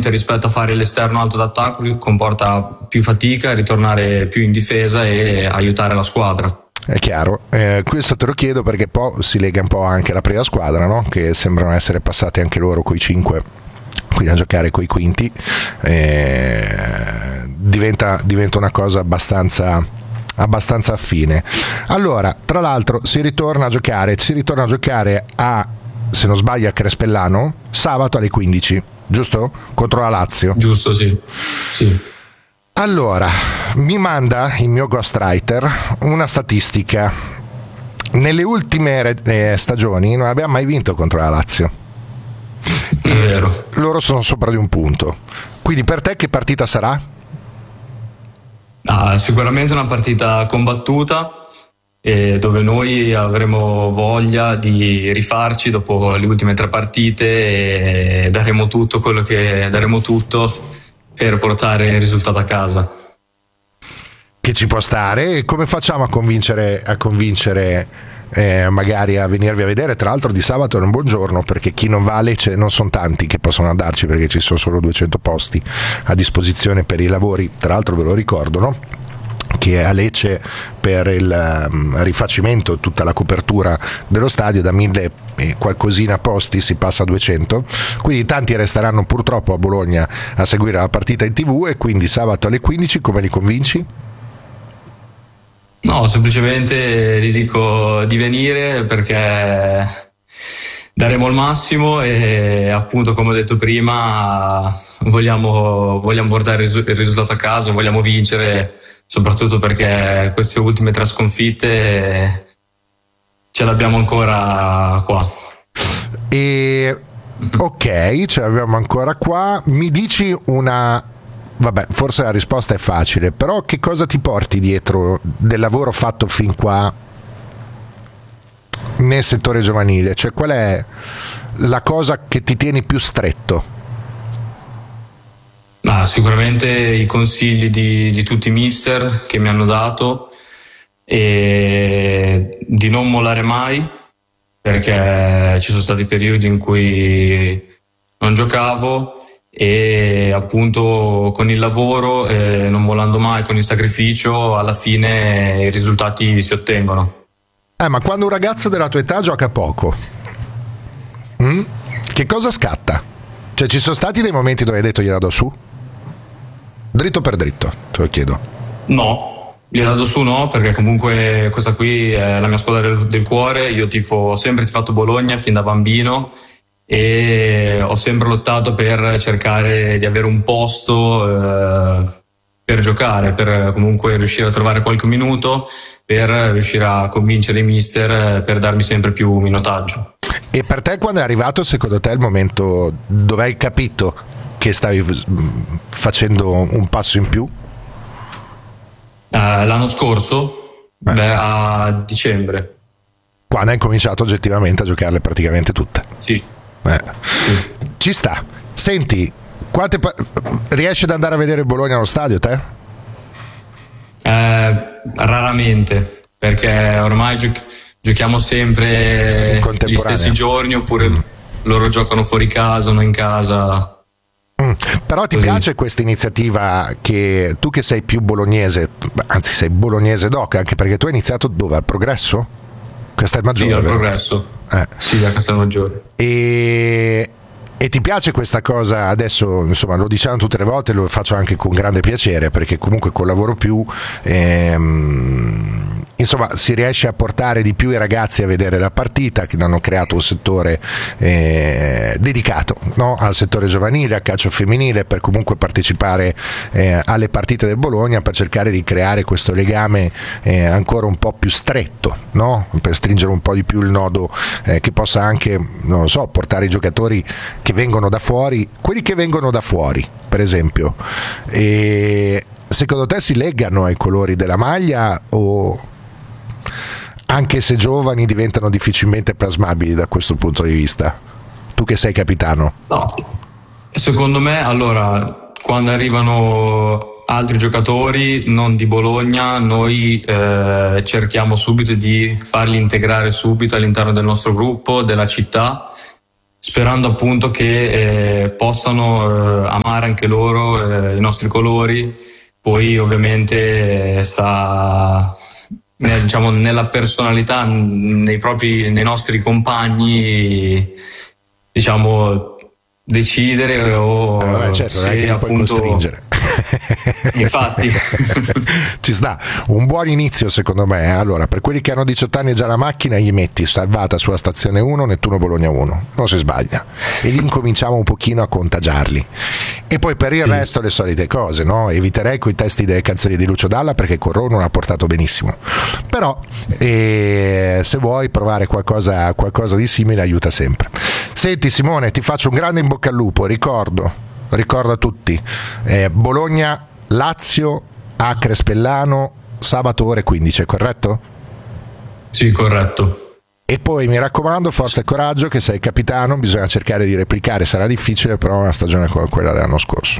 sicuramente rispetto a fare l'esterno alto d'attacco comporta più fatica, ritornare più in difesa e aiutare la squadra. È chiaro, questo te lo chiedo perché poi si lega un po' anche alla prima squadra, no? Che sembrano essere passati anche loro coi 5, quindi a giocare coi quinti, diventa una cosa abbastanza affine. Allora, tra l'altro si ritorna a giocare a, se non sbaglio, a Crespellano sabato alle 15, giusto? Contro la Lazio. Giusto, sì. Allora, mi manda il mio ghostwriter una statistica. Nelle ultime stagioni non abbiamo mai vinto contro la Lazio. È vero. Loro sono sopra di un punto. Quindi per te che partita sarà? Sicuramente una partita combattuta, dove noi avremo voglia di rifarci dopo le ultime 3 partite e daremo tutto per portare il risultato a casa. Che ci può stare. E come facciamo a convincere magari a venirvi a vedere? Tra l'altro di sabato è un buon giorno, perché chi non va a Lecce non sono tanti che possono andarci, perché ci sono solo 200 posti a disposizione per i lavori. Tra l'altro ve lo ricordo, no? Che a Lecce per il rifacimento, tutta la copertura dello stadio, da 1000 e qualcosina posti si passa a 200, quindi tanti resteranno purtroppo a Bologna a seguire la partita in TV. E quindi sabato alle 15 come li convinci? No, semplicemente gli dico di venire perché daremo il massimo e, appunto, come ho detto prima, vogliamo portare il risultato a casa, vogliamo vincere, soprattutto perché queste ultime 3 sconfitte ce l'abbiamo ancora qua. E ok, ce l'abbiamo ancora qua. Mi dici vabbè, forse la risposta è facile, però che cosa ti porti dietro del lavoro fatto fin qua nel settore giovanile? Cioè, qual è la cosa che ti tieni più stretto? Sicuramente i consigli di tutti i mister che mi hanno dato, e di non mollare mai, perché ci sono stati periodi in cui non giocavo e, appunto, con il lavoro, non mollando mai, con il sacrificio, alla fine i risultati si ottengono. Ma quando un ragazzo della tua età gioca poco, che cosa scatta? Cioè, ci sono stati dei momenti dove hai detto gliela do su? Dritto per dritto, te lo chiedo. No, gliela do su no, perché comunque questa qui è la mia squadra del cuore. Io ho sempre tifato Bologna fin da bambino e ho sempre lottato per cercare di avere un posto per giocare, per comunque riuscire a trovare qualche minuto, per riuscire a convincere i mister per darmi sempre più minutaggio. E per te, quando è arrivato, secondo te, il momento dove hai capito che stavi facendo un passo in più? L'anno scorso, a dicembre. Quando hai cominciato oggettivamente a giocarle praticamente tutte. Sì. Sì. Ci sta. Senti, riesci ad andare a vedere il Bologna allo stadio, te? Raramente, perché ormai giochiamo sempre gli stessi giorni, oppure loro giocano fuori casa, non in casa. Però ti piace questa iniziativa, che tu, che sei più bolognese, anzi sei bolognese doc, anche perché tu hai iniziato dove? Al Progresso? Castelmaggiore? Sì, al Progresso. Sì, da Castelmaggiore. E ti piace questa cosa? Adesso, insomma, lo diciamo tutte le volte, lo faccio anche con grande piacere, perché comunque collavoro più, insomma, si riesce a portare di più i ragazzi a vedere la partita, che hanno creato un settore dedicato, no? Al settore giovanile, al calcio femminile, per comunque partecipare alle partite del Bologna, per cercare di creare questo legame ancora un po' più stretto, no? Per stringere un po' di più il nodo, che possa anche, non lo so, portare i giocatori che vengono da fuori, quelli che vengono da fuori, per esempio, e secondo te si legano ai colori della maglia, o anche se giovani diventano difficilmente plasmabili da questo punto di vista? Tu che sei capitano. No, secondo me, allora, quando arrivano altri giocatori non di Bologna, noi cerchiamo subito di farli integrare subito all'interno del nostro gruppo, della città, sperando appunto che possano amare anche loro i nostri colori. Poi ovviamente sta diciamo nella personalità, nei nostri compagni, diciamo, decidere o certo, non è che se li puoi appunto costringere. infatti. Ci sta un buon inizio secondo me. Allora, per quelli che hanno 18 anni e già la macchina, gli metti salvata sulla stazione 1 Nettuno Bologna 1, non si sbaglia, e lì incominciamo un pochino a contagiarli. E poi per il resto le solite cose, no? Eviterei coi testi delle canzoni di Lucio Dalla, perché Corro non ha portato benissimo, però se vuoi provare qualcosa di simile aiuta sempre. Senti Simone, ti faccio un grande in bocca al lupo. Ricordo a tutti, Bologna Lazio a Crespellano sabato ore 15, è corretto? Sì, corretto. E poi mi raccomando, forza e coraggio, che sei capitano, bisogna cercare di replicare, sarà difficile, però una stagione come quella dell'anno scorso.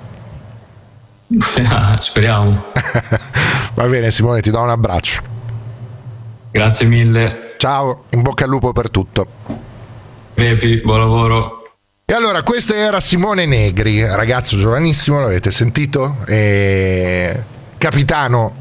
Speriamo. Va bene Simone, ti do un abbraccio. Grazie mille. Ciao, in bocca al lupo per tutto. Crepi, buon lavoro. E allora, questo era Simone Negri, ragazzo giovanissimo, l'avete sentito, capitano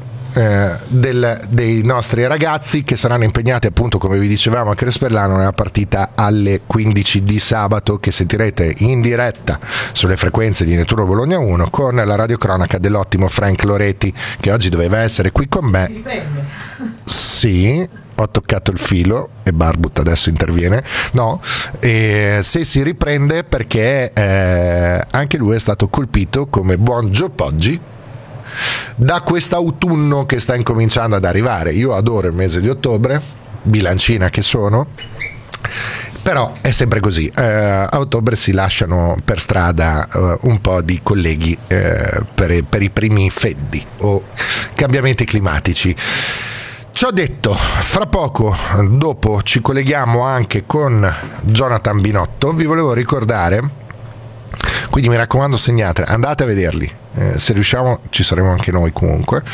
dei nostri ragazzi, che saranno impegnati appunto, come vi dicevamo, a Crespellano nella partita alle 15 di sabato, che sentirete in diretta sulle frequenze di Nettuno Bologna 1 con la radiocronaca dell'ottimo Frank Loretti, che oggi doveva essere qui con me. Sì, ho toccato il filo e Barbut adesso interviene. No, se si riprende perché anche lui è stato colpito, come buon Gio Poggi, da quest'autunno che sta incominciando ad arrivare. Io adoro il mese di ottobre, bilancina che sono, però è sempre così, a ottobre si lasciano per strada un po' di colleghi per i primi freddi o cambiamenti climatici. Ciò detto, fra poco, dopo, ci colleghiamo anche con Jonathan Binotto. Vi volevo ricordare, quindi mi raccomando, segnate, andate a vederli, se riusciamo ci saremo anche noi comunque,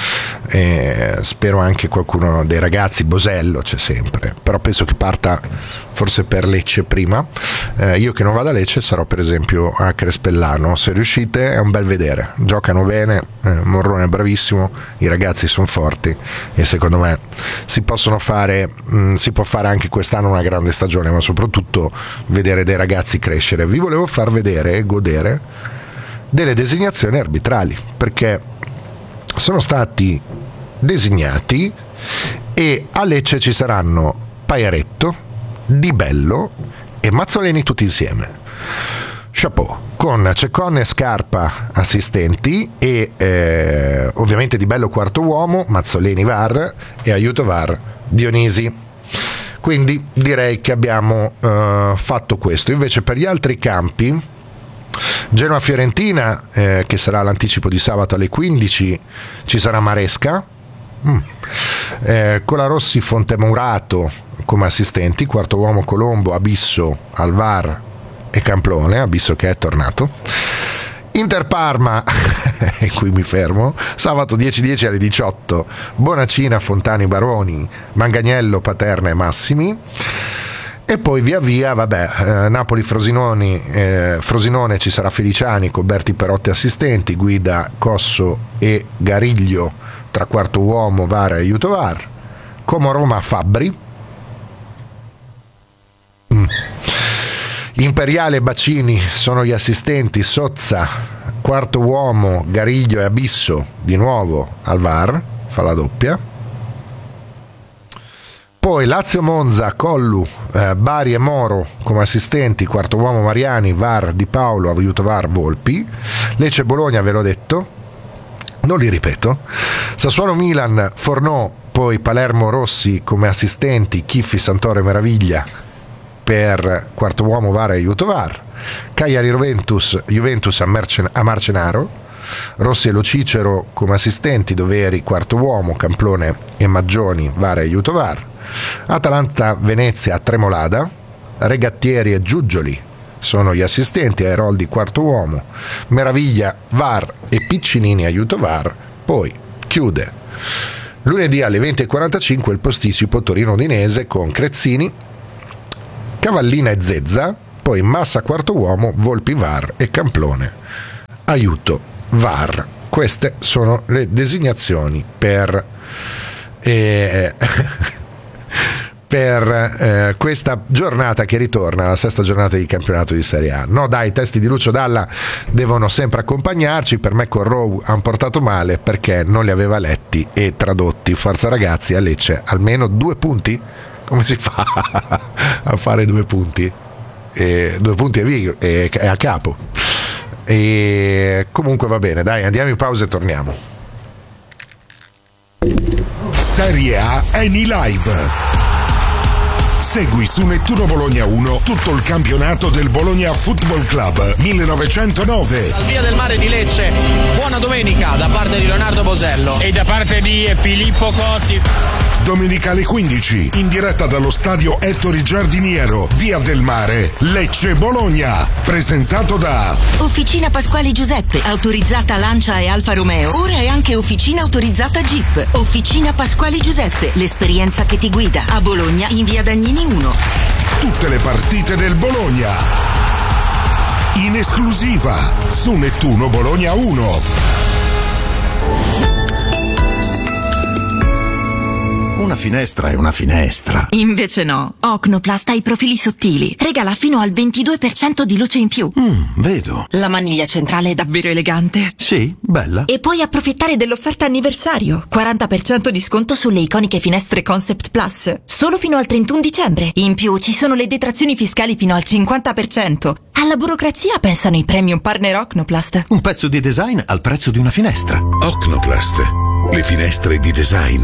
spero anche qualcuno dei ragazzi. Bosello c'è sempre, però penso che parta forse per Lecce prima. Io che non vado a Lecce sarò per esempio a Crespellano. Se riuscite è un bel vedere, giocano bene, Morrone è bravissimo, i ragazzi sono forti e secondo me si può fare anche quest'anno una grande stagione, ma soprattutto vedere dei ragazzi crescere. Vi volevo far vedere e godere delle designazioni arbitrali, perché sono stati designati e a Lecce ci saranno Paiaretto, Di Bello e Mazzoleni tutti insieme. Chapeau, con Ceccone e Scarpa assistenti e ovviamente Di Bello quarto uomo, Mazzoleni VAR e aiuto VAR Dionisi. Quindi direi che abbiamo fatto questo. Invece per gli altri campi, Genoa-Fiorentina, che sarà l'anticipo di sabato alle 15, ci sarà Maresca, Colarossi, Fontemurato come assistenti, quarto uomo Colombo, Abisso, Alvar e Camplone, Abisso che è tornato. Inter-Parma, e qui mi fermo, sabato 10:10 alle 18, Bonacina, Fontani, Baroni, Manganiello, Paterna e Massimi. E poi via via, Napoli-Frosinone ci sarà Feliciani, Coberti, Perotti assistenti, guida Cosso e Gariglio tra quarto uomo, VAR e aiuto VAR. Como-Roma, Fabbri. Imperiale e Bacini sono gli assistenti, Sozza, quarto uomo, Gariglio e Abisso di nuovo al VAR, fa la doppia. Poi Lazio-Monza, Collu, Bari e Moro come assistenti, quarto uomo Mariani, VAR Di Paolo, aiuto VAR Volpi. Lecce-Bologna, ve l'ho detto, non li ripeto. Sassuolo-Milan, Fornò, poi Palermo-Rossi come assistenti, Chiffi, Santoro e Meraviglia per quarto uomo VAR e aiuto VAR. Cagliari-Juventus a Marcenaro, Rossi e Lo Cicero come assistenti, Doveri quarto uomo, Camplone e Maggioni VAR e aiuto VAR. Atalanta-Venezia a Tremolada, Regattieri e Giugioli sono gli assistenti, Airoldi quarto uomo, Meraviglia VAR e Piccinini aiuto VAR. Poi chiude lunedì alle 20:45 il posticipo Torino-Udinese con Crezzini, Cavallina e Zezza, poi Massa quarto uomo, Volpi VAR e Camplone aiuto VAR. Queste sono le designazioni per questa giornata che ritorna, la sesta giornata di campionato di Serie A. No dai, i testi di Lucio Dalla devono sempre accompagnarci. Per me con Rowe hanno portato male perché non li aveva letti e tradotti. Forza ragazzi, a Lecce almeno 2 punti? Come si fa a fare 2 punti? 2 punti e a capo. E comunque va bene, dai, andiamo in pausa e torniamo. Serie A Eni Live. Segui su Nettuno Bologna 1 tutto il campionato del Bologna Football Club 1909. Al Via del Mare di Lecce, buona domenica da parte di Leonardo Bosello e da parte di Filippo Cotti. Domenica alle 15, in diretta dallo stadio Ettore Giardiniero, Via del Mare, Lecce Bologna. Presentato da Officina Pasquali Giuseppe, autorizzata Lancia e Alfa Romeo. Ora è anche officina autorizzata Jeep. Officina Pasquali Giuseppe, l'esperienza che ti guida. A Bologna in Via Dagnini 1. Tutte le partite del Bologna in esclusiva su Nettuno Bologna 1. Una finestra è una finestra. Invece no. Ocnoplast ha i profili sottili. Regala fino al 22% di luce in più. Vedo. La maniglia centrale è davvero elegante. Sì, bella. E puoi approfittare dell'offerta anniversario. 40% di sconto sulle iconiche finestre Concept Plus. Solo fino al 31 dicembre. In più ci sono le detrazioni fiscali fino al 50%. Alla burocrazia pensano i premium partner Ocnoplast. Un pezzo di design al prezzo di una finestra. Ocnoplast, le finestre di design.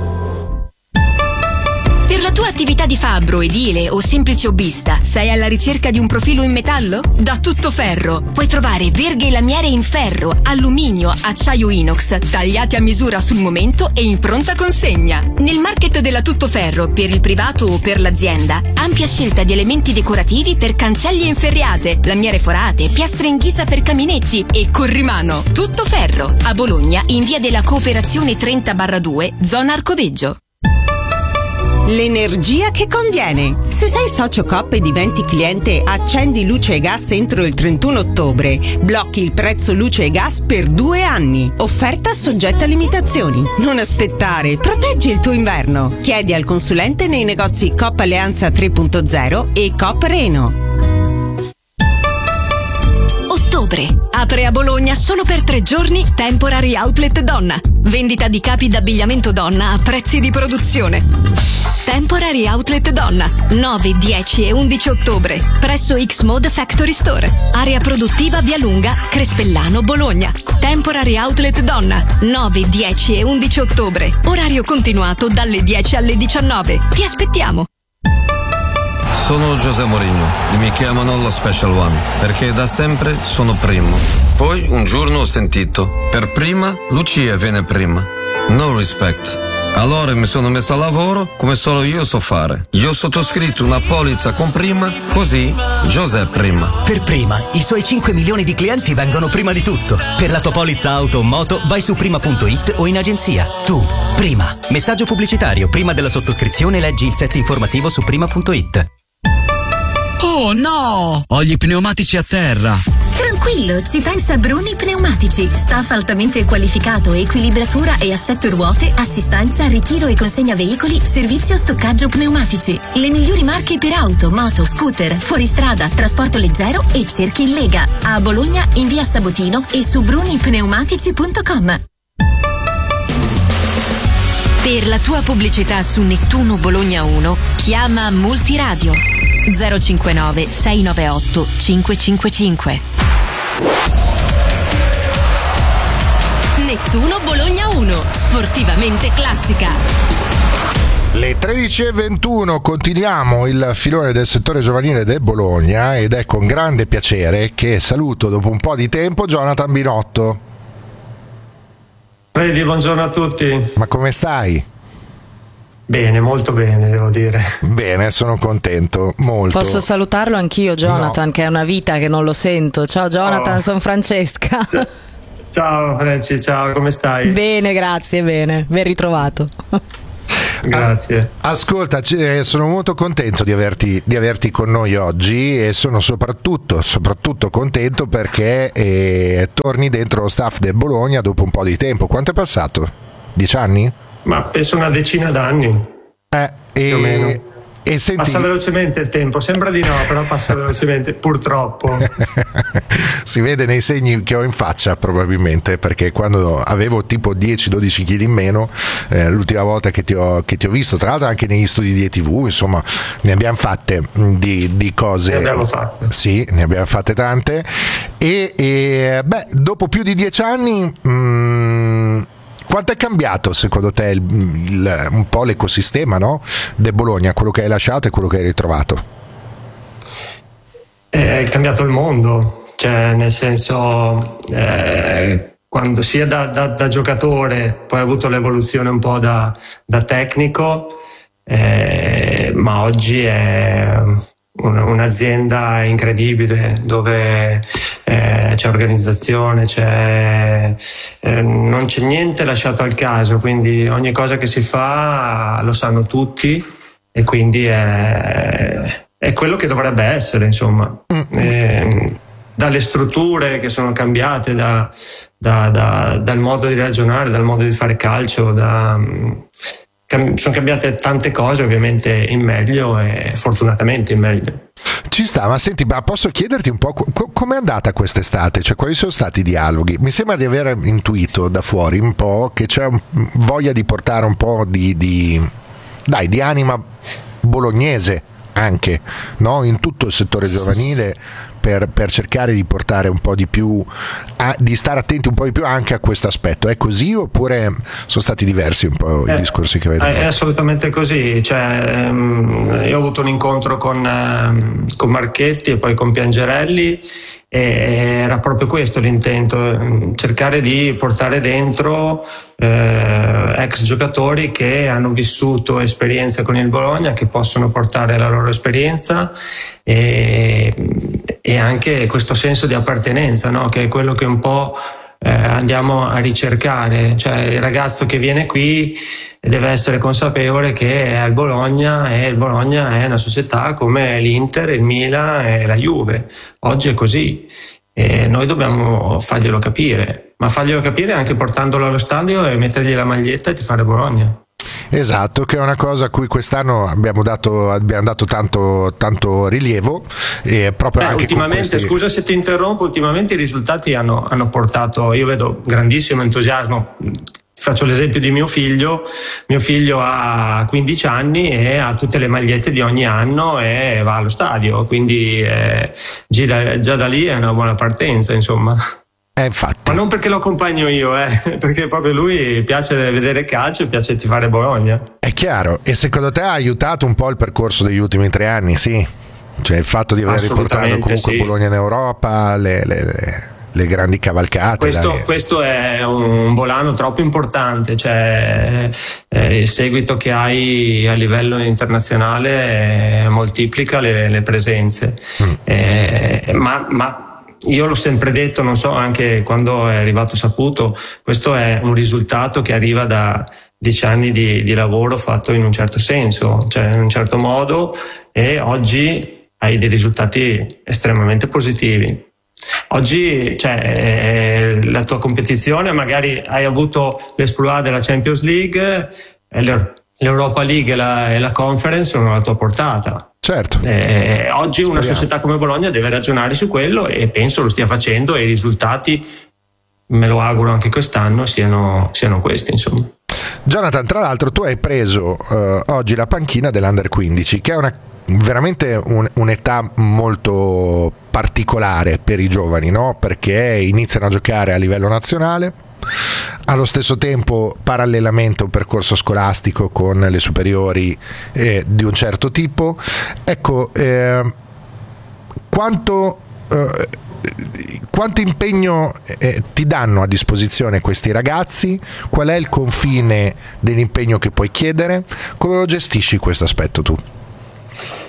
Per la tua attività di fabbro, edile o semplice hobbista, sei alla ricerca di un profilo in metallo? Da Tuttoferro puoi trovare verghe e lamiere in ferro, alluminio, acciaio inox, tagliati a misura sul momento e in pronta consegna. Nel market della Tuttoferro, per il privato o per l'azienda, ampia scelta di elementi decorativi per cancelli e inferriate, lamiere forate, piastre in ghisa per caminetti e corrimano. Tuttoferro, a Bologna, in via della Cooperazione 30/2, zona Arcoveggio. L'energia che conviene. Se sei socio Coop e diventi cliente Accendi Luce e Gas entro il 31 ottobre, blocchi il prezzo luce e gas per 2 anni. Offerta soggetta a limitazioni. Non aspettare, proteggi il tuo inverno. Chiedi al consulente nei negozi Coop Alleanza 3.0 e Coop Reno. Ottobre. Apre a Bologna solo per 3 giorni Temporary Outlet Donna. Vendita di capi d'abbigliamento donna a prezzi di produzione. Temporary Outlet Donna, 9, 10 e 11 ottobre, presso X-Mode Factory Store. Area produttiva Via Lunga, Crespellano, Bologna. Temporary Outlet Donna, 9, 10 e 11 ottobre. Orario continuato dalle 10 alle 19. Ti aspettiamo! Sono José Mourinho e mi chiamano lo Special One perché da sempre sono primo. Poi un giorno ho sentito, per prima Lucia viene prima. No respect. Allora mi sono messo a lavoro come solo io so fare. Io ho sottoscritto una polizza con prima, così José prima. Per prima, i suoi 5 milioni di clienti vengono prima di tutto. Per la tua polizza auto o moto vai su prima.it o in agenzia. Tu, prima. Messaggio pubblicitario. Prima della sottoscrizione leggi il set informativo su prima.it. Oh no! Ho gli pneumatici a terra. Tranquillo, ci pensa Bruni Pneumatici. Staff altamente qualificato, equilibratura e assetto ruote, assistenza, ritiro e consegna veicoli, servizio stoccaggio pneumatici. Le migliori marche per auto, moto, scooter, fuoristrada, trasporto leggero e cerchi in Lega. A Bologna in via Sabotino e su brunipneumatici.com. Per la tua pubblicità su Nettuno Bologna 1, chiama Multiradio 059 698 555. Nettuno Bologna 1, sportivamente classica. Le 13:21, continuiamo il filone del settore giovanile del Bologna ed è con grande piacere che saluto dopo un po' di tempo Jonathan Binotto. Freddy, buongiorno a tutti. Ma come stai? Bene, molto bene, devo dire. Bene, sono contento, molto. Posso salutarlo anch'io, Jonathan, no, che è una vita che non lo sento. Ciao Jonathan, sono Francesca. Ciao Franci, ciao, come stai? Bene, grazie, bene, ben ritrovato. Grazie. Ascolta, sono molto contento di averti con noi oggi e sono soprattutto contento perché torni dentro lo staff del Bologna dopo un po' di tempo. Quanto è passato? 10 anni? Ma penso una decina d'anni. Più o meno. E senti... Passa velocemente il tempo, sembra di no, però passa velocemente, purtroppo. Si vede nei segni che ho in faccia probabilmente, perché quando avevo tipo 10-12 kg in meno, l'ultima volta che ti ho visto, tra l'altro anche negli studi di ETV, insomma, ne abbiamo fatte di cose. Ne abbiamo fatte. Sì, ne abbiamo fatte tante. E dopo più di 10 anni... quanto è cambiato secondo te un po' l'ecosistema, no? del Bologna, quello che hai lasciato e quello che hai ritrovato? È cambiato il mondo, cioè nel senso quando sia da giocatore, poi ha avuto l'evoluzione un po' da tecnico, ma oggi è un'azienda incredibile dove c'è organizzazione, non c'è niente lasciato al caso, quindi ogni cosa che si fa lo sanno tutti e quindi è quello che dovrebbe essere, insomma. Dalle strutture che sono cambiate, dal modo di ragionare, dal modo di fare calcio, sono cambiate tante cose, ovviamente in meglio e fortunatamente in meglio. Ci sta, ma senti, ma posso chiederti un po' com'è andata quest'estate? Cioè, quali sono stati i dialoghi? Mi sembra di aver intuito da fuori un po' che c'è voglia di portare un po' di anima bolognese anche, no? In tutto il settore giovanile, per cercare di portare un po' di più, di stare attenti un po' di più anche a questo aspetto. È così oppure sono stati diversi un po' i discorsi che avete fatto? È assolutamente così, cioè, io ho avuto un incontro con Marchetti e poi con Piangerelli e era proprio questo l'intento, cercare di portare dentro ex giocatori che hanno vissuto esperienze con il Bologna, che possono portare la loro esperienza e anche questo senso di appartenenza, no? Che è quello che un po' andiamo a ricercare, cioè il ragazzo che viene qui deve essere consapevole che è al Bologna e il Bologna è una società come l'Inter, il Milan e la Juve. Oggi è così e noi dobbiamo farglielo capire, ma farglielo capire anche portandolo allo stadio e mettergli la maglietta e tifare Bologna. Esatto, che è una cosa a cui quest'anno abbiamo dato tanto rilievo e proprio anche ultimamente, scusa se ti interrompo, ultimamente i risultati hanno portato, io vedo grandissimo entusiasmo. Faccio l'esempio di mio figlio ha 15 anni e ha tutte le magliette di ogni anno e va allo stadio, quindi già da lì è una buona partenza, insomma. Infatti. Ma non perché lo accompagno io, perché proprio lui piace vedere calcio e piace tifare Bologna. È chiaro. E secondo te ha aiutato un po' il percorso degli ultimi 3 anni, sì? Cioè il fatto di aver riportato comunque sì. Bologna in Europa, le grandi cavalcate. Questo è un volano troppo importante, cioè il seguito che hai a livello internazionale moltiplica le presenze. Ma io l'ho sempre detto, non so, anche quando è arrivato Saputo, questo è un risultato che arriva da 10 anni di lavoro fatto in un certo senso, cioè in un certo modo, e oggi hai dei risultati estremamente positivi. Oggi, cioè, la tua competizione, magari hai avuto l'esploit della Champions League, l'Europa League e la Conference sono alla tua portata. Certo. Oggi una società come Bologna deve ragionare su quello e penso lo stia facendo e i risultati, me lo auguro anche quest'anno, siano questi, insomma. Jonathan, tra l'altro tu hai preso oggi la panchina dell'Under 15, che è veramente un'età molto particolare per i giovani, no? Perché iniziano a giocare a livello nazionale, allo stesso tempo parallelamente un percorso scolastico con le superiori di un certo tipo. Ecco, quanto impegno ti danno a disposizione questi ragazzi? Qual è il confine dell'impegno che puoi chiedere? Come lo gestisci questo aspetto tu?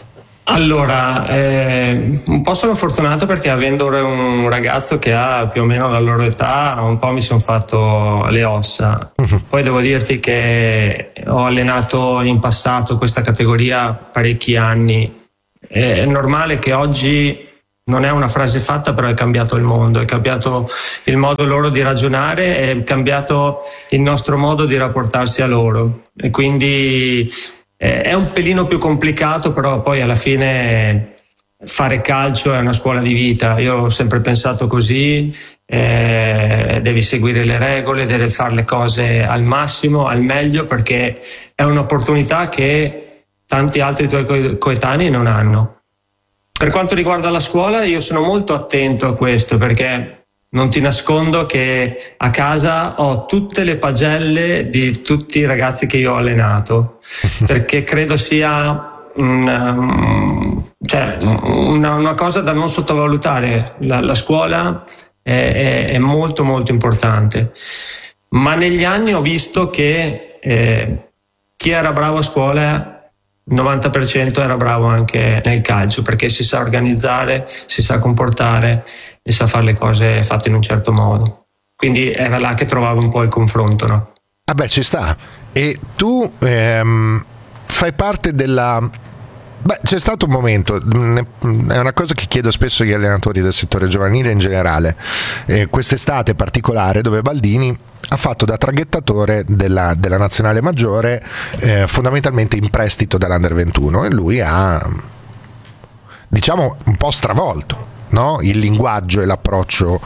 Allora, un po' sono fortunato perché avendo un ragazzo che ha più o meno la loro età, un po' mi sono fatto le ossa. Poi devo dirti che ho allenato in passato questa categoria parecchi anni. È normale che oggi, non è una frase fatta, però è cambiato il mondo, è cambiato il modo loro di ragionare, è cambiato il nostro modo di rapportarsi a loro. E quindi è un pelino più complicato, però poi alla fine fare calcio è una scuola di vita. Io ho sempre pensato così, devi seguire le regole, devi fare le cose al massimo, al meglio, perché è un'opportunità che tanti altri tuoi coetanei non hanno. Per quanto riguarda la scuola, io sono molto attento a questo, perché non ti nascondo che a casa ho tutte le pagelle di tutti i ragazzi che io ho allenato, perché credo sia una cosa da non sottovalutare. La scuola è molto molto importante, ma negli anni ho visto che chi era bravo a scuola 90% era bravo anche nel calcio, perché si sa organizzare, si sa comportare e sa fare le cose fatte in un certo modo. Quindi era là che trovavo un po' il confronto, no? Ah beh, ci sta. E tu fai parte della... Beh, c'è stato un momento, è una cosa che chiedo spesso agli allenatori del settore giovanile in generale, quest'estate particolare, dove Baldini ha fatto da traghettatore della nazionale maggiore, fondamentalmente in prestito dall'Under 21, e lui ha, diciamo, un po' stravolto, no? Il linguaggio e l'approccio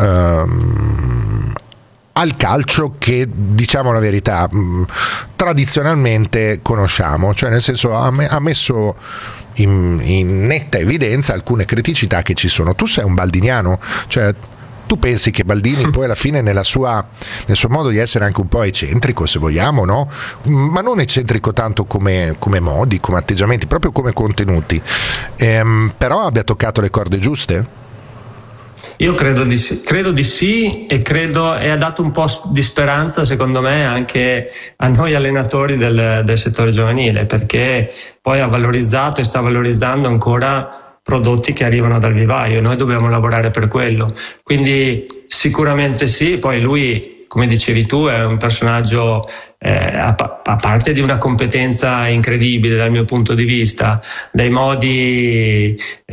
al calcio che, diciamo la verità, tradizionalmente conosciamo, cioè nel senso ha messo in netta evidenza alcune criticità che ci sono. Tu sei un baldiniano, cioè tu pensi che Baldini poi alla fine nel suo modo di essere anche un po' eccentrico, se vogliamo, no? Ma non eccentrico tanto come modi, come atteggiamenti, proprio come contenuti, però abbia toccato le corde giuste? Io credo di sì, e ha dato un po' di speranza, secondo me, anche a noi allenatori del settore giovanile, perché poi ha valorizzato e sta valorizzando ancora prodotti che arrivano dal vivaio. Noi dobbiamo lavorare per quello, quindi sicuramente sì. Poi lui, come dicevi tu, è un personaggio a parte di una competenza incredibile dal mio punto di vista, dai modi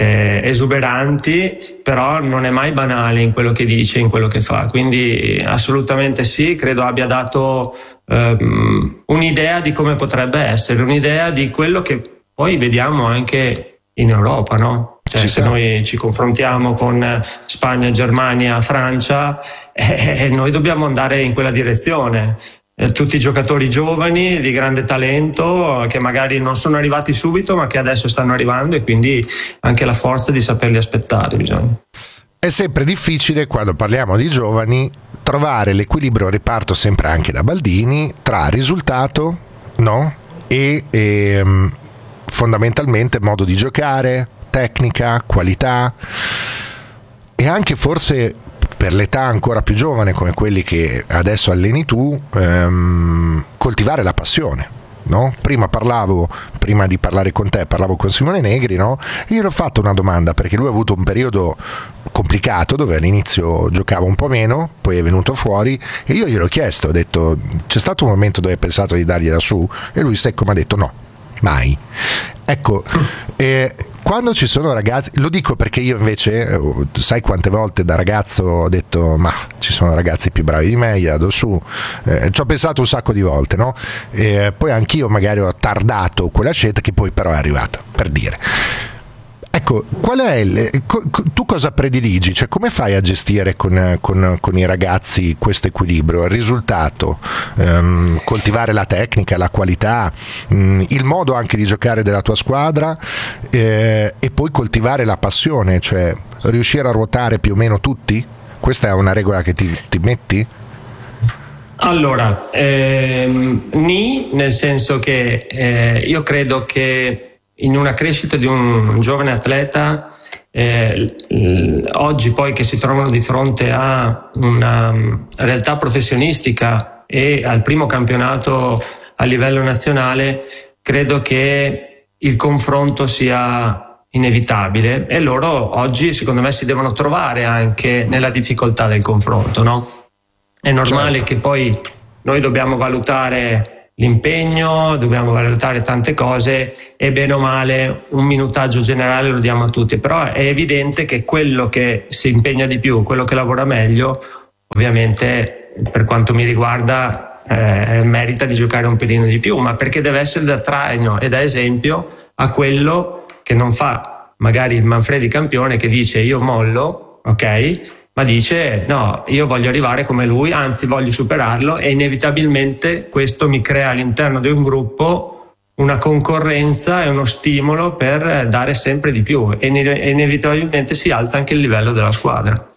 esuberanti, però non è mai banale in quello che dice, in quello che fa. Quindi assolutamente sì, credo abbia dato un'idea di come potrebbe essere, un'idea di quello che poi vediamo anche in Europa, no? Cioè, se noi ci confrontiamo con Spagna, Germania, Francia, noi dobbiamo andare in quella direzione. Tutti giocatori giovani di grande talento che magari non sono arrivati subito, ma che adesso stanno arrivando, e quindi anche la forza di saperli aspettare bisogna. È sempre difficile, quando parliamo di giovani, trovare l'equilibrio, riparto sempre anche da Baldini, tra risultato, no? E fondamentalmente modo di giocare, tecnica, qualità, e anche forse per l'età ancora più giovane come quelli che adesso alleni tu, coltivare la passione, no? Prima di parlare con te, parlavo con Simone Negri, no? E io gli ho fatto una domanda, perché lui ha avuto un periodo complicato dove all'inizio giocava un po' meno, poi è venuto fuori, e io gliel'ho chiesto, ho detto: c'è stato un momento dove hai pensato di dargliela su? E lui secco mi ha detto: no, mai. Ecco, quando ci sono ragazzi, lo dico perché io invece, sai quante volte da ragazzo ho detto: ma ci sono ragazzi più bravi di me, gliela do su, ci ho pensato un sacco di volte, no? Poi anch'io magari ho tardato quella scelta che poi però è arrivata, per dire. Ecco, qual è tu cosa prediligi? Cioè, come fai a gestire con i ragazzi questo equilibrio, il risultato, coltivare la tecnica, la qualità, il modo anche di giocare della tua squadra, e poi coltivare la passione, cioè riuscire a ruotare più o meno tutti? Questa è una regola che ti metti? Allora, nel senso che io credo che in una crescita di un giovane atleta, oggi poi che si trovano di fronte a una realtà professionistica e al primo campionato a livello nazionale, credo che il confronto sia inevitabile, e loro oggi secondo me si devono trovare anche nella difficoltà del confronto, no? È normale che poi noi dobbiamo valutare l'impegno, dobbiamo valutare tante cose e bene o male un minutaggio generale lo diamo a tutti, però è evidente che quello che si impegna di più, quello che lavora meglio, ovviamente per quanto mi riguarda merita di giocare un pelino di più, ma perché deve essere da traino e da esempio a quello che non fa magari il Manfredi campione, che dice io mollo, ok, ma dice no, io voglio arrivare come lui, anzi voglio superarlo, e inevitabilmente questo mi crea all'interno di un gruppo una concorrenza e uno stimolo per dare sempre di più, e inevitabilmente si alza anche il livello della squadra.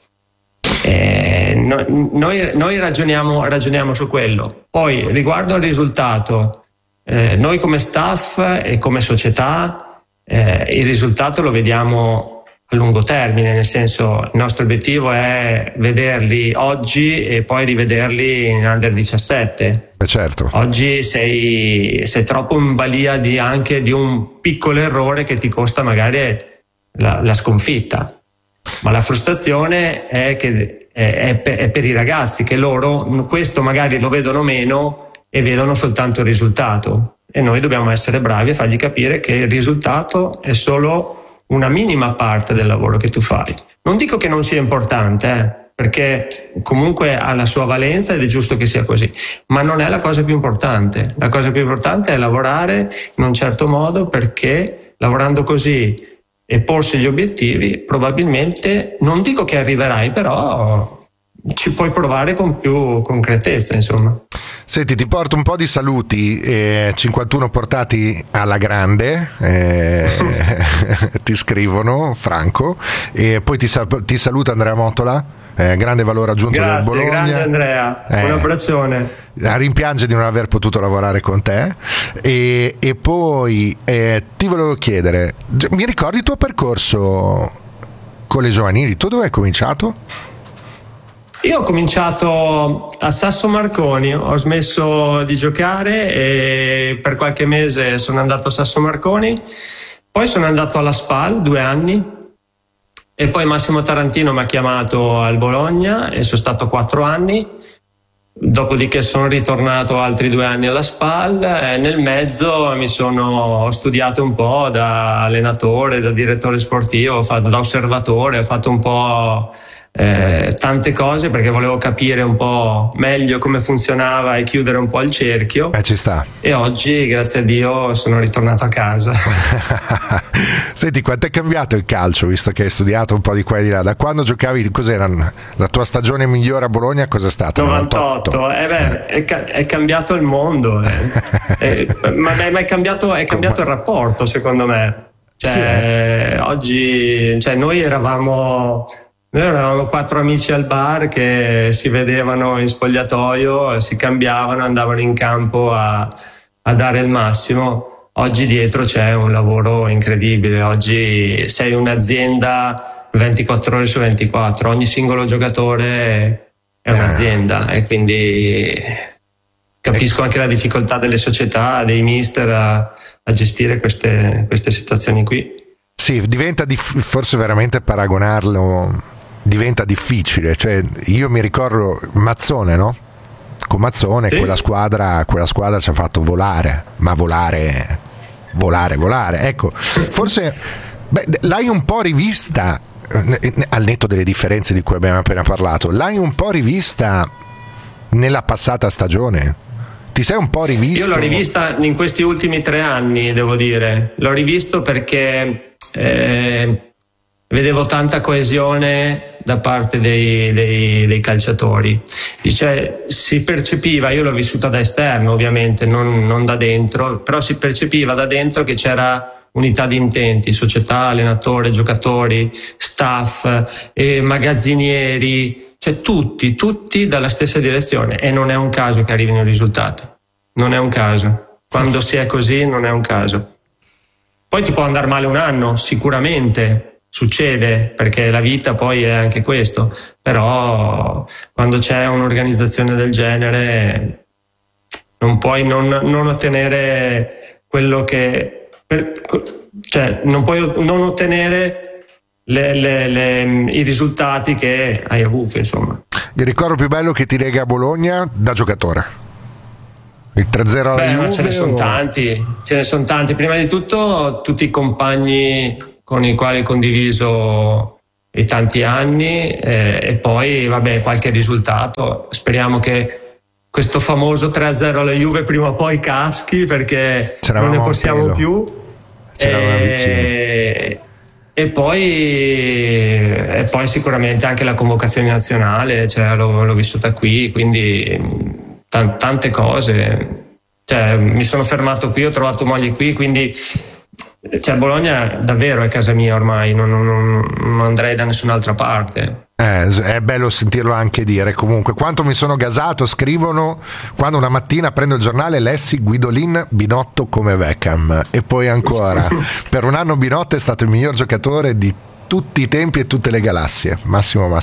Noi ragioniamo su quello. Poi riguardo al risultato, noi come staff e come società il risultato lo vediamo a lungo termine, nel senso il nostro obiettivo è vederli oggi e poi rivederli in Under 17. Certo. Oggi sei troppo in balia anche di un piccolo errore che ti costa magari la sconfitta, ma la frustrazione è per i ragazzi, che loro questo magari lo vedono meno e vedono soltanto il risultato, e noi dobbiamo essere bravi a fargli capire che il risultato è solo una minima parte del lavoro che tu fai. Non dico che non sia importante, perché comunque ha la sua valenza ed è giusto che sia così, ma non è la cosa più importante. La cosa più importante è lavorare in un certo modo, perché lavorando così e porsi gli obiettivi probabilmente, non dico che arriverai, però ci puoi provare con più concretezza, insomma. Senti, ti porto un po' di saluti, 51 portati alla grande, ti scrivono Franco, e poi ti saluta Andrea Motola, grande valore aggiunto del Bologna. Grande Andrea, un abbraccione. Rimpiange di non aver potuto lavorare con te, e poi ti volevo chiedere, mi ricordi il tuo percorso con le giovanili? Tu dove hai cominciato? Io ho cominciato a Sasso Marconi, ho smesso di giocare e per qualche mese sono andato a Sasso Marconi, poi sono andato alla SPAL 2 anni e poi Massimo Tarantino mi ha chiamato al Bologna e sono stato 4 anni, dopodiché sono ritornato altri 2 anni alla SPAL e nel mezzo ho studiato un po' da allenatore, da direttore sportivo, da osservatore, ho fatto un po' tante cose perché volevo capire un po' meglio come funzionava e chiudere un po' il cerchio. Ci sta. E oggi, grazie a Dio, sono ritornato a casa. Senti, quanto è cambiato il calcio, visto che hai studiato un po' di qua e di là? Da quando giocavi, cos'era la tua stagione migliore a Bologna? Cos'è stata? 98. È cambiato il mondo, ma è cambiato il rapporto, secondo me. Cioè, sì. Oggi, noi eravamo 4 amici al bar che si vedevano in spogliatoio, si cambiavano, andavano in campo a dare il massimo. Oggi dietro c'è un lavoro incredibile, oggi sei un'azienda 24 ore su 24, ogni singolo giocatore è un'azienda, e quindi capisco anche la difficoltà delle società, dei mister a gestire queste situazioni qui. Sì, diventa forse veramente paragonarlo diventa difficile, cioè io mi ricordo Mazzone, no? Con Mazzone, sì. quella squadra ci ha fatto volare, ma volare, ecco, forse l'hai un po' rivista, al netto delle differenze di cui abbiamo appena parlato, l'hai un po' rivista nella passata stagione? Ti sei un po' rivisto? Io l'ho rivista in questi ultimi 3 anni, devo dire, l'ho rivisto perché vedevo tanta coesione da parte dei calciatori, cioè si percepiva, io l'ho vissuta da esterno ovviamente, non da dentro, però si percepiva da dentro che c'era unità di intenti, società, allenatore, giocatori, staff, magazzinieri, cioè tutti dalla stessa direzione, e non è un caso che arrivino i risultati, non è un caso, quando si è così non è un caso. Poi ti può andare male un anno, sicuramente, succede, perché la vita poi è anche questo, però quando c'è un'organizzazione del genere non puoi non ottenere quello che cioè non puoi non ottenere i risultati che hai avuto, insomma. Il ricordo più bello che ti lega a Bologna da giocatore? Il 3-0 alla Juve? Ce ne sono tanti. Prima di tutto tutti i compagni con i quali ho condiviso i tanti anni, e poi qualche risultato. Speriamo che questo famoso 3-0 alla Juve prima o poi caschi, perché non ne possiamo più. E poi sicuramente anche la convocazione nazionale, cioè l'ho vissuta qui, quindi tante cose. Cioè, mi sono fermato qui, ho trovato moglie qui, quindi Bologna davvero è casa mia ormai, non andrei da nessun'altra parte. È bello sentirlo anche dire. Comunque, quanto mi sono gasato, scrivono, quando una mattina prendo il giornale lessi Guidolin Binotto come Beckham, e poi ancora per un anno Binotto è stato il miglior giocatore di tutti i tempi e tutte le galassie. Massimo.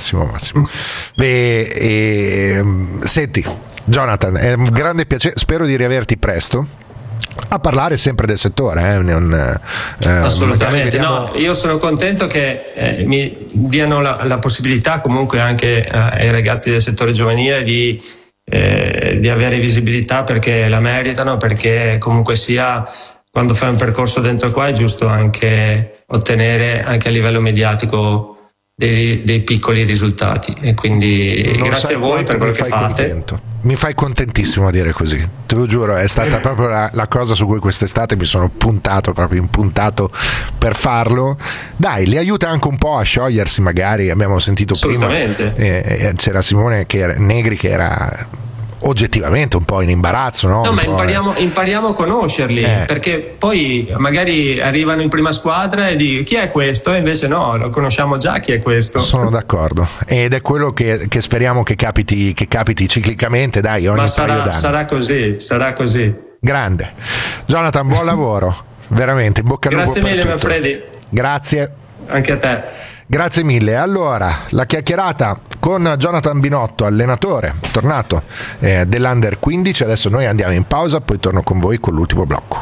Senti Jonathan, è un grande piacere, spero di riaverti presto a parlare sempre del settore. Assolutamente, io sono contento che mi diano la possibilità comunque anche ai ragazzi del settore giovanile di avere visibilità, perché la meritano, perché comunque sia, quando fai un percorso dentro qua è giusto anche ottenere anche a livello mediatico dei piccoli risultati, e quindi grazie a voi per quello che fate. Contento. Mi fai contentissimo a dire così, te lo giuro, è stata proprio la cosa su cui quest'estate mi sono proprio impuntato per farlo. Dai, li aiuta anche un po' a sciogliersi, magari. Abbiamo sentito prima c'era Simone Negri che era oggettivamente un po' in imbarazzo, no? Ma impariamo a conoscerli, perché poi magari arrivano in prima squadra e dicono chi è questo, e invece no, lo conosciamo già chi è questo. Sono d'accordo, ed è quello che speriamo che capiti ciclicamente, dai, ogni paio d'anni. Sarà così. Grande Jonathan, buon lavoro, veramente, in bocca al lupo. Grazie mille Manfredi. Grazie anche a te. Grazie mille. Allora, la chiacchierata con Jonathan Binotto, allenatore tornato dell'Under 15. Adesso noi andiamo in pausa, poi torno con voi con l'ultimo blocco.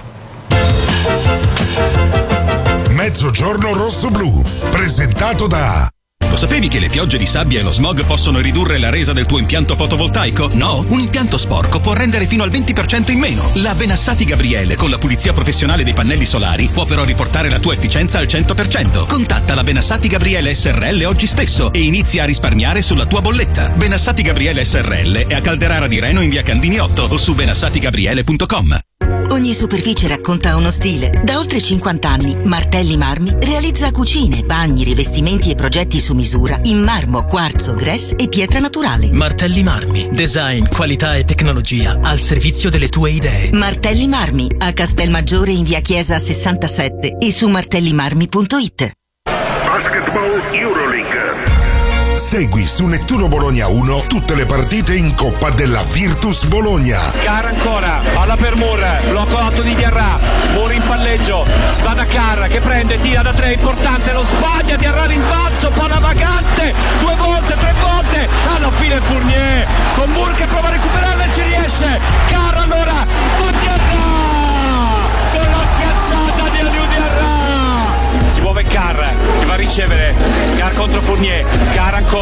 Mezzogiorno rosso-blu, presentato da... Lo sapevi che le piogge di sabbia e lo smog possono ridurre la resa del tuo impianto fotovoltaico? No? Un impianto sporco può rendere fino al 20% in meno. La Benassati Gabriele, con la pulizia professionale dei pannelli solari, può però riportare la tua efficienza al 100%. Contatta la Benassati Gabriele SRL oggi stesso e inizia a risparmiare sulla tua bolletta. Benassati Gabriele SRL è a Calderara di Reno in via Candini 8 o su benassatigabriele.com. Ogni superficie racconta uno stile. Da oltre 50 anni, Martelli Marmi realizza cucine, bagni, rivestimenti e progetti su misura in marmo, quarzo, grès e pietra naturale. Martelli Marmi. Design, qualità e tecnologia al servizio delle tue idee. Martelli Marmi, a Castelmaggiore in via Chiesa 67 e su martellimarmi.it. Basketball Euroleague. Segui su Nettuno Bologna 1 tutte le partite in Coppa della Virtus Bologna. Carra ancora, palla per Moore, blocco alto di Diarra, Moore in palleggio, si va da Carra che prende, tira da 3, importante, lo sbaglia, Diarra rimbalzo, palla vagante, 2 volte, 3 volte, alla fine Fournier, con Moore che prova a recuperarla e ci riesce, Carra allora, va Diarra, con la schiacciata di Aliou Diarra. Si muove Carr che va a ricevere, Carr contro Fournier, Carr ancora.